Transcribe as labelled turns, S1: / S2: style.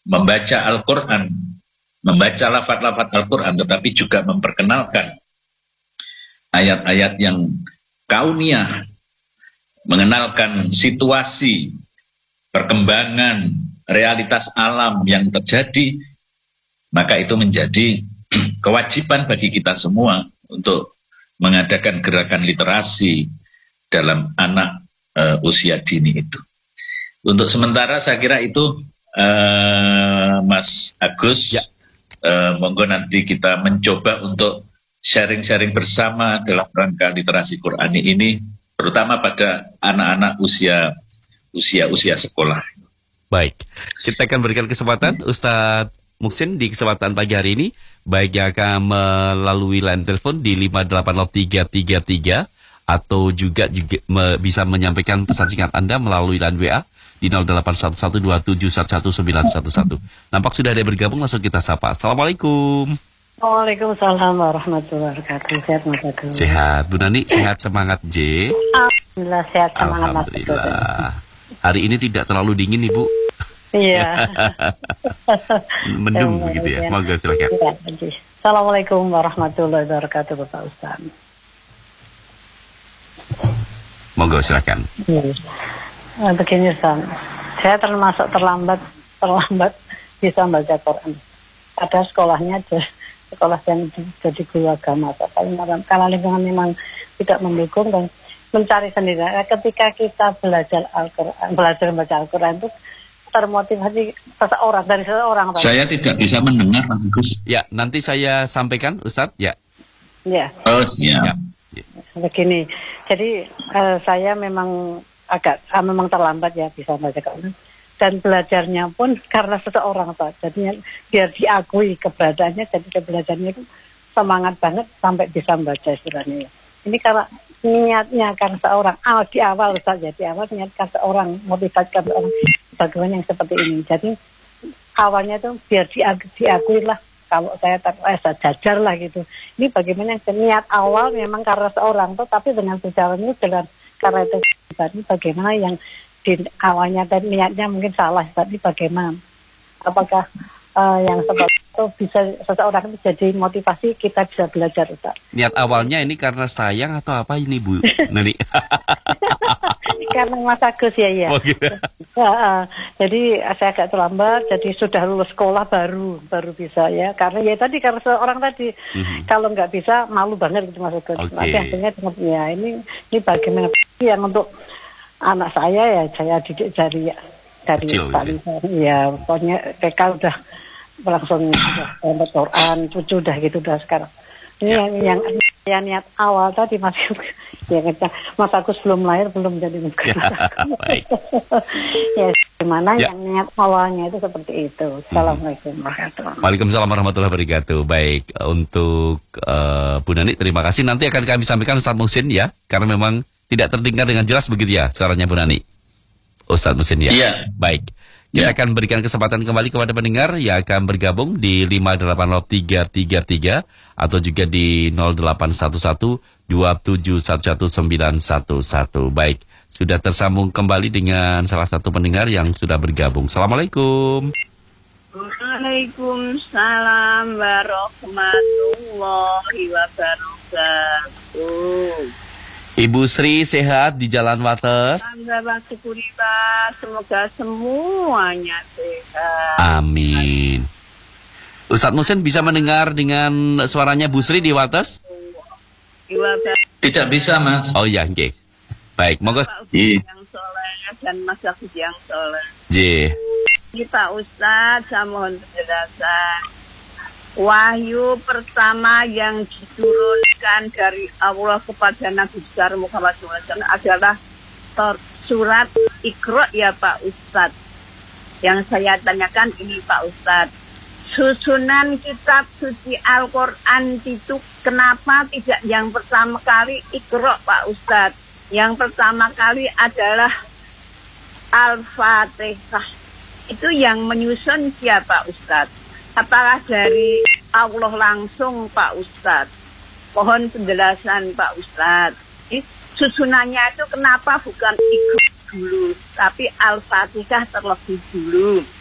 S1: membaca Al-Quran, membaca lafaz-lafaz Al-Quran, tetapi juga memperkenalkan ayat-ayat yang kauniyah, mengenalkan situasi, perkembangan, realitas alam yang terjadi, maka itu menjadi kewajiban bagi kita semua untuk mengadakan gerakan literasi dalam anak usia dini itu. Untuk sementara saya kira itu Mas Agus, ya. Monggo nanti kita mencoba untuk sharing-sharing bersama dalam rangka literasi Qurani ini, terutama pada anak-anak usia sekolah.
S2: Baik, kita akan berikan kesempatan Ustadz Muhsin di kesempatan pagi hari ini, baik yang akan melalui line telepon di 580333 atau juga bisa menyampaikan pesan singkat Anda melalui line WA di 0811271111. Nampak sudah ada yang bergabung, langsung kita sapa. Assalamualaikum.
S3: Waalaikumsalam warahmatullahi wabarakatuh. Sehat Mas Agus.
S2: Sehat, Bu Nani, sehat, semangat J.
S3: Alhamdulillah sehat, semangat Mas Agus.
S2: Alhamdulillah. Hari ini tidak terlalu dingin Ibu.
S3: Iya.
S2: Mendung begitu ya. Monggo silakan.
S3: Ya, Assalamualaikum warahmatullahi wabarakatuh Bapak Ustaz.
S2: Monggo silakan.
S3: Begini Ustaz, saya termasuk terlambat bisa baca Quran. Ada sekolahnya sekolah yang jadi guru agama. Kalau lingkungan memang tidak mendukung dan mencari sendiri. Ketika kita belajar Al-Quran, belajar membaca Al-Quran itu termotivasi dari seseorang.
S1: Saya tidak bisa mendengar, Mas Agus.
S2: Ya, nanti saya sampaikan, Ustadz. Ya.
S3: Ya.
S1: Oh, siap.
S2: Ya.
S3: Begini, jadi saya memang memang terlambat ya bisa baca Quran. Dan belajarnya pun karena seseorang, Pak. Jadinya biar diakui keberadaannya, jadi belajarnya itu semangat banget sampai bisa membaca istilahnya. Ini karena niatnya kan seorang di awal saja, niatkan seorang, motivasikan seorang bagaimana yang seperti ini. Jadi awalnya tuh biar diakui lah, kalau saya jajar lah gitu. Ini bagaimana yang niat awal memang karena seorang tuh, tapi dengan berjalannya jalan karena itu tadi bagaimana yang di awalnya dan niatnya mungkin salah, tadi bagaimana? Apakah yang seperti itu bisa seseorang itu jadi motivasi kita bisa belajar, Ustaz?
S2: Niat awalnya ini karena sayang atau apa ini, Bu Nani?
S3: Karena Mas Agus ya.
S2: Oh, gitu.
S3: Jadi saya agak terlambat, jadi sudah lulus sekolah baru bisa ya. Karena ya tadi karena seorang tadi kalau nggak bisa malu banget gitu Mas Agus. Nanti akhirnya ya ini bagaimana yang untuk anak saya ya saya didik dari tadi ya pokoknya TK udah langsung Quran, cucu udah gitu udah sekarang. Ini yang niat awal tadi Mas Agus belum lahir belum jadi mungkin.
S2: Baik.
S3: Ya gimana yang niat awalnya itu seperti itu. Assalamualaikum warahmatullahi wabarakatuh.
S2: Waalaikumsalam warahmatullahi wabarakatuh. Baik, untuk Bu Nani terima kasih. Nanti akan kami sampaikan Ustadz Muhsin ya, karena memang tidak terdengar dengan jelas begitu ya suaranya Bu Nani. Ustadz Muhsin ya.
S1: Iya.
S2: Baik. Kita akan berikan kesempatan kembali kepada pendengar yang akan bergabung di 580333 atau juga di 081127119111. Baik, sudah tersambung kembali dengan salah satu pendengar yang sudah bergabung. Assalamualaikum.
S4: Waalaikumsalam warahmatullahi wabarakatuh.
S2: Ibu Sri sehat di Jalan Wates?
S4: Alhamdulillah, semoga semuanya sehat.
S2: Amin. Ustadz Muhsin bisa mendengar dengan suaranya Bu Sri di Wates?
S1: Tidak bisa, Mas.
S2: Oh iya, oke. Baik, monggo.
S4: Yang soleh dan Mas Agus yang soleh. Ini Pak Ustadz, saya mohon penjelasan. Wahyu pertama yang diturunkan dari Allah kepada Nabi besar Muhammad SAW adalah surat Iqra ya Pak Ustadz. Yang saya tanyakan ini Pak Ustadz, susunan kitab suci Al-Quran itu kenapa tidak yang pertama kali Iqra Pak Ustadz? Yang pertama kali adalah Al-Fatihah. Itu yang menyusun siapa Ustadz? Apakah dari Allah langsung Pak Ustadz? Mohon penjelasan Pak Ustadz. Susunannya itu kenapa bukan Iqra dulu, tapi Al-Fatihah terlebih dulu?